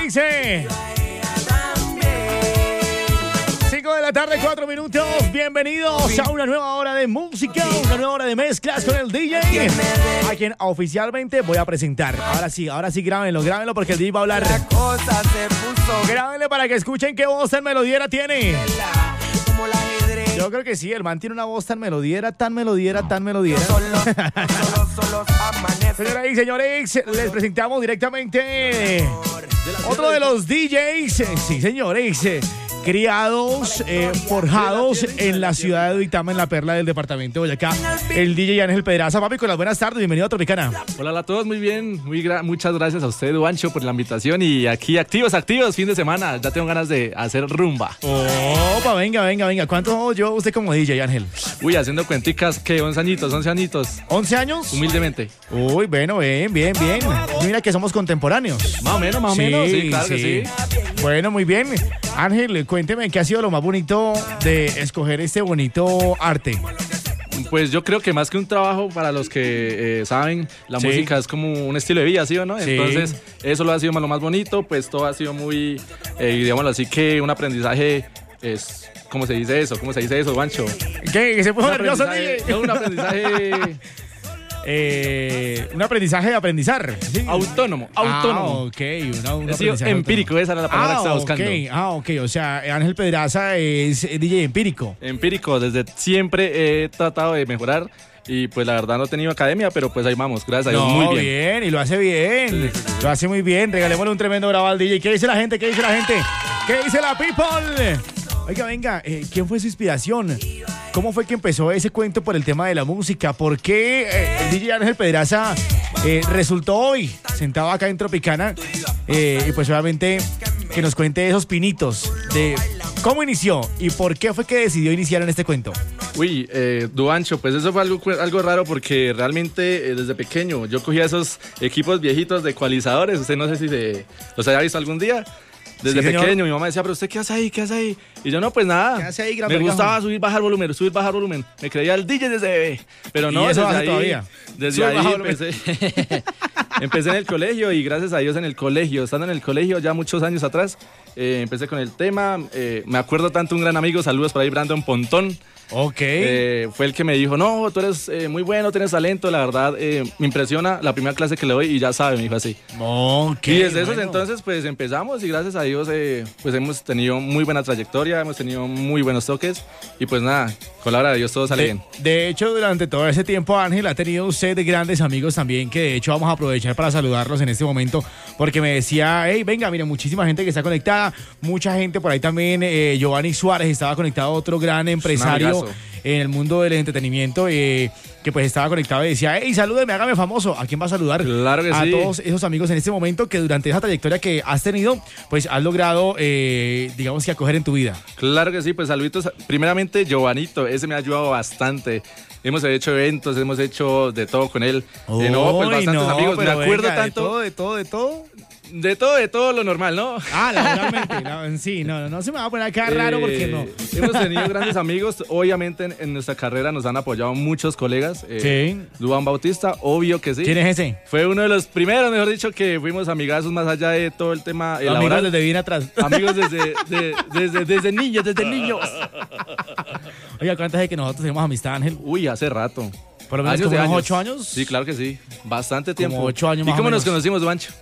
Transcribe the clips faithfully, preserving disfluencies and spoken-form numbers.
dice? cinco de la tarde, cuatro minutos. Bienvenidos a una nueva hora de música, una nueva hora de mezclas con el D J, a quien oficialmente voy a presentar. Ahora sí, ahora sí, grábenlo, grábenlo porque el D J va a hablar. Grábenle para que escuchen qué voz tan melodiera tiene. Yo creo que sí, el man tiene una voz tan melodiera, tan melodiera, tan melodiera. Señora y señores, les presentamos directamente otro de los D Js. Sí, señores. Criados, eh, forjados en la ciudad de Uitama, en la perla del departamento de Boyacá, el D J Ángel Pedraza. Papi, con las buenas tardes, bienvenido a Tropicana. Hola a todos, muy bien, muy gra- muchas gracias a usted, Duancho, por la invitación. Y aquí activos, activos, fin de semana, ya tengo ganas de hacer rumba. Opa, venga, venga, venga. ¿Cuánto lleva usted como D J, Ángel? Uy, haciendo cuenticas, ¿qué? once añitos, once añitos. ¿once años? Humildemente. Uy, bueno, bien, bien, bien. Mira que somos contemporáneos. Más o menos, más o menos, sí, claro sí. que sí. Bueno, muy bien. Ángel, cuénteme qué ha sido lo más bonito de escoger este bonito arte. Pues yo creo que más que un trabajo, para los que eh, saben, la Sí. música es como un estilo de vida, ¿sí o no? Sí. Entonces, eso lo ha sido lo más bonito, pues todo ha sido muy, eh, digámoslo así, que un aprendizaje es... ¿Cómo se dice eso? ¿Cómo se dice eso, Duancho? ¿Qué? ¿Que se puso Un nervioso, aprendizaje, D J? no, un aprendizaje Eh, un aprendizaje de aprendizar. ¿Sí? autónomo, autónomo. Ah, ok. Una, un He sido aprendizaje empírico, autónomo. esa era la palabra ah, que estaba buscando. Okay. Ah, ok. O sea, Ángel Pedraza es D J empírico. Empírico, desde siempre he tratado de mejorar y pues la verdad no he tenido academia, pero pues ahí vamos, gracias a Dios, No, muy bien. y lo hace bien. Lo hace muy bien. Regalémosle un tremendo grabado al D J. ¿Qué dice la gente? ¿Qué dice la gente? ¿Qué dice la people? Oiga, venga, eh, ¿quién fue su inspiración? ¿Cómo fue que empezó ese cuento por el tema de la música? ¿Por qué eh, el D J Ángel Pedraza eh, resultó hoy sentado acá en Tropicana? Eh, y pues obviamente que nos cuente esos pinitos de cómo inició y por qué fue que decidió iniciar en este cuento. Uy, eh, Duancho, pues eso fue algo, algo raro porque realmente eh, desde pequeño yo cogía esos equipos viejitos de ecualizadores, usted no sé si se, los haya visto algún día. Desde Sí, señor. pequeño mi mamá decía, pero ¿usted qué hace ahí? ¿Qué hace ahí? Y yo, no, pues nada. ¿Qué hace ahí, gran Me vergajo? gustaba subir, bajar volumen, subir, bajar volumen. Me creía el D J desde bebé. Pero no, ¿Y eso desde hace ahí, todavía? desde Sube, ahí baja volumen. empecé. Empecé en el colegio y gracias a Dios en el colegio, estando en el colegio ya muchos años atrás, eh, empecé con el tema. Eh, me acuerdo tanto un gran amigo, saludos por ahí, Brandon Pontón. Ok. Eh, fue el que me dijo, no, tú eres eh, muy bueno, tienes talento, la verdad, eh, me impresiona la primera clase que le doy y ya sabe, me dijo así. Ok, y desde esos bueno. entonces pues empezamos y gracias a Dios eh, pues hemos tenido muy buena trayectoria, hemos tenido muy buenos toques y pues nada, con la hora de Dios todo sale De, bien. de hecho, durante todo ese tiempo, Ángel ha tenido usted de grandes amigos también, que de hecho vamos a aprovechar para saludarlos en este momento, porque me decía, hey, venga, mira, muchísima gente que está conectada, mucha gente por ahí también, eh, Giovanni Suárez estaba conectado, otro gran empresario amigazo. en el mundo del entretenimiento, eh, que pues estaba conectado y decía, hey, salúdeme, hágame famoso. ¿A quién va a saludar? Claro que a sí. todos esos amigos en este momento que durante esa trayectoria que has tenido, pues has logrado, eh, digamos que acoger en tu vida. Claro que sí, pues saluditos, primeramente Giovanito, ese me ha ayudado bastante. Hemos hecho eventos, hemos hecho de todo con él. Eh, no, pues Uy, bastantes no, amigos, me pero acuerdo venga, tanto. De todo, de todo, de todo. De todo, de todo lo normal, ¿no? Ah, laboralmente. no, sí, no, no se me va a poner acá raro porque no. Eh, hemos tenido grandes amigos. Obviamente en, en nuestra carrera nos han apoyado muchos colegas. Eh, Sí. Duan Bautista, obvio que sí. ¿Quién es ese? Fue uno de los primeros, mejor dicho, que fuimos amigazos más allá de todo el tema eh, Amigos laboral. desde bien atrás. Amigos desde, de- desde, desde niños, desde niños. Oiga, ¿cuántas de que nosotros tenemos amistad, Ángel? Uy, hace rato. Por lo menos Años como de unos años. ocho años. Sí, claro que sí. Bastante Como tiempo. ocho años ¿Y más o cómo nos menos. conocimos, Duancho?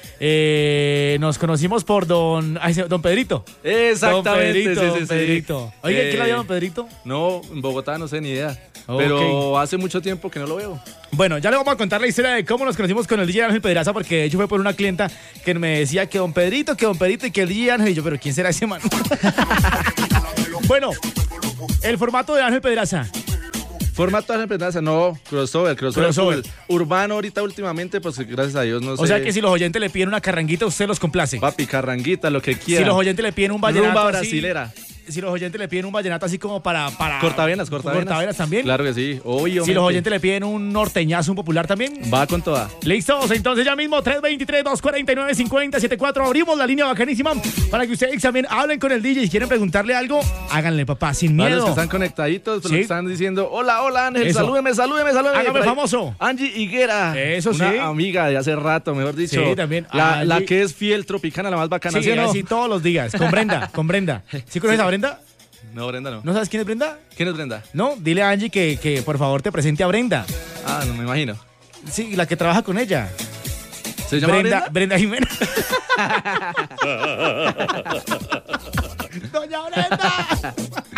Eh, nos conocimos por don, ay, don Pedrito. Exactamente, Don Pedrito, sí, don sí, sí. Pedrito. Oiga, Eh, ¿quién la vio, don Pedrito? No, en Bogotá no sé ni idea. Ok. Pero hace mucho tiempo que no lo veo. Bueno, ya le vamos a contar la historia de cómo nos conocimos con el D J Ángel Pedraza, porque de hecho fue por una clienta que me decía que don Pedrito, que don Pedrito y que el D J Ángel. Y yo, pero ¿quién será ese man? Bueno, el formato de Ángel Pedraza. Formato de empresa, no, crossover, crossover, Crossover. urbano ahorita últimamente, pues gracias a Dios no sé. O sea que si los oyentes le piden una carranguita, usted los complace. Papi, carranguita, lo que quiera. Si los oyentes le piden un vallenato Rumba así, brasilera. si los oyentes le piden un vallenato así como para... para Cortavenas, cortavenas. Cortavenas también. Claro que sí, obvio. Si los oyentes le piden un norteñazo, un popular también. Va con toda. Listos, entonces ya mismo tres dos tres, dos cuatro nueve, cinco cero siete cuatro. Abrimos la línea bacanísima para que ustedes también hablen con el D J. Si quieren preguntarle algo, háganle, papá, sin Para miedo. los que están conectaditos, Sí. que están diciendo, hola, hola Ángel, Eso. salúdeme, salúdeme, salúdeme. Hágame Por ahí, famoso. Angie Higuera. Eso una sí. amiga de hace rato, mejor dicho. Sí, también. La, Angie. la que es fiel tropicana, la más bacana, Sí, ¿sí o no? así todos los días. Con Brenda, con Brenda. ¿Sí conoces a Brenda? No, Brenda no. ¿No sabes quién es Brenda? ¿Quién es Brenda? No, dile a Angie que, que por favor te presente a Brenda. Ah, no me imagino. Sí, la que trabaja con ella. ¿Se llama Brenda, Brenda? Brenda Jiménez. Doña Brenda.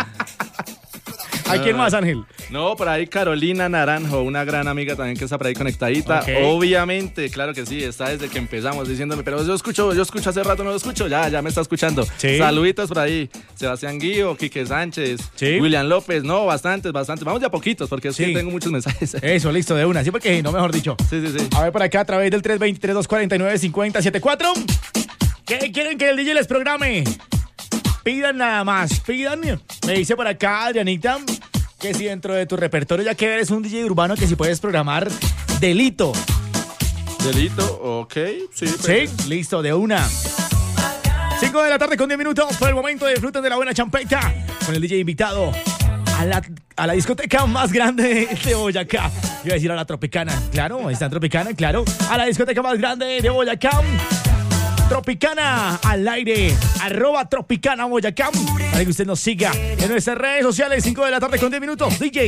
¿A quién más, Ángel? No, por ahí Carolina Naranjo, una gran amiga también que está por ahí conectadita. Ok. Obviamente, claro que sí, está desde que empezamos diciéndome, pero yo escucho, yo escucho hace rato, no lo escucho, ya, ya me está escuchando. Sí. Saluditos por ahí, Sebastián Guío, Quique Sánchez, Sí. William López, no, bastantes, bastantes. Vamos de a poquitos, porque es Sí. que tengo muchos mensajes. Eso, listo, de una. Sí, porque no, mejor dicho. Sí, sí, sí. A ver, por acá a través del tres dos tres, dos cuatro nueve, cinco cero siete cuatro. ¿Qué quieren que el D J les programe? Pidan nada más, pidan. Me dice por acá Adrianita que si dentro de tu repertorio, ya que eres un D J urbano, que si puedes programar Delito. Delito, ok, sí. Sí, listo, de una. cinco de la tarde con diez minutos. Por el momento disfruten de la buena champeta con el D J invitado a la, a la discoteca más grande de Boyacá. Iba a decir a la Tropicana. Claro, está en Tropicana, claro. A la discoteca más grande de Boyacá. Tropicana al aire, arroba Tropicana Boyacá, para que usted nos siga en nuestras redes sociales. Cinco de la tarde con diez minutos. D J